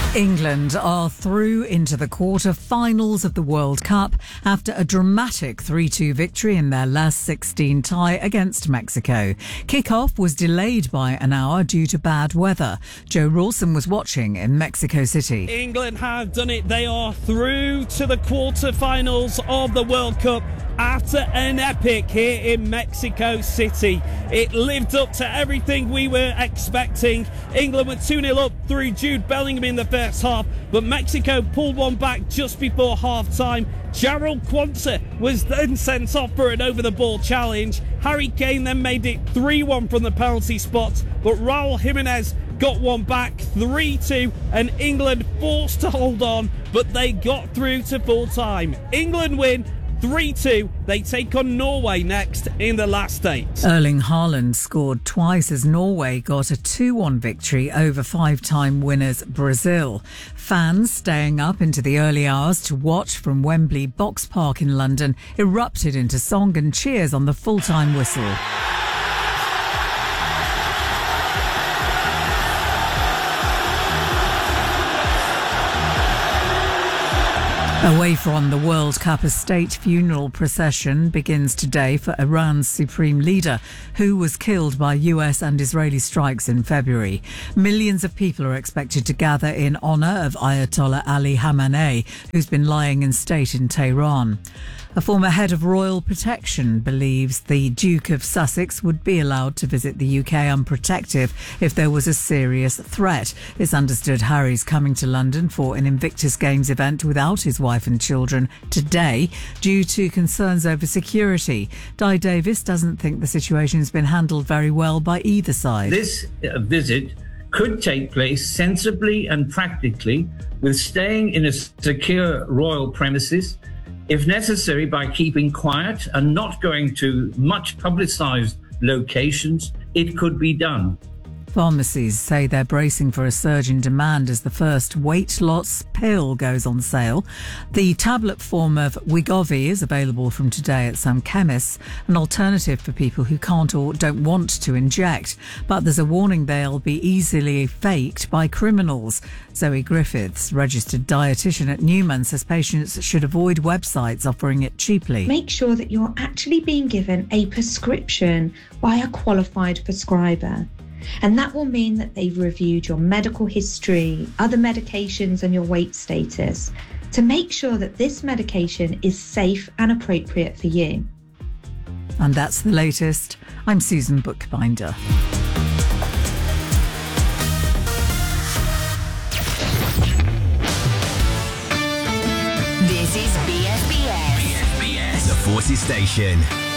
England are through into the quarter-finals of the World Cup after a dramatic 3-2 victory in their last 16 tie against Mexico. Kick-off was delayed by an hour due to bad weather. Joe Rawson was watching in Mexico City. England have done it. They are through to the quarter-finals of the World Cup after an epic here in Mexico City. It lived up to everything we were expecting. England were 2-0 up through Jude Bellingham in the first half, but Mexico pulled one back just before half-time. Gerald Quansah was then sent off for an over-the-ball challenge. Harry Kane then made it 3-1 from the penalty spot, but Raul Jimenez got one back, 3-2, and England forced to hold on, but they got through to full-time. England win 3-2. They take on Norway next in the last 8. Erling Haaland scored twice as Norway got a 2-1 victory over five-time winners Brazil. Fans staying up into the early hours to watch from Wembley Box Park in London erupted into song and cheers on the full-time whistle. Away from the World Cup, a state funeral procession begins today for Iran's supreme leader, who was killed by US and Israeli strikes in February. Millions of people are expected to gather in honour of Ayatollah Ali Khamenei, who's been lying in state in Tehran. A former head of royal protection believes the Duke of Sussex would be allowed to visit the UK unprotected if there was a serious threat. It's understood Harry's coming to London for an Invictus Games event without his wife and children today due to concerns over security. Di Davis doesn't think the situation has been handled very well by either side. This visit could take place sensibly and practically, with staying in a secure royal premises, if necessary by keeping quiet and not going to much publicised locations. It could be done. Pharmacies say they're bracing for a surge in demand as the first weight loss pill goes on sale. The tablet form of Wegovy is available from today at some chemists, an alternative for people who can't or don't want to inject. But there's a warning they'll be easily faked by criminals. Zoe Griffiths, registered dietitian at Newman, says patients should avoid websites offering it cheaply. Make sure that you're actually being given a prescription by a qualified prescriber. And that will mean that they've reviewed your medical history, other medications and your weight status to make sure that this medication is safe and appropriate for you. And that's the latest. I'm Susan Bookbinder. This is BFBS. BFBS, the Forces Station.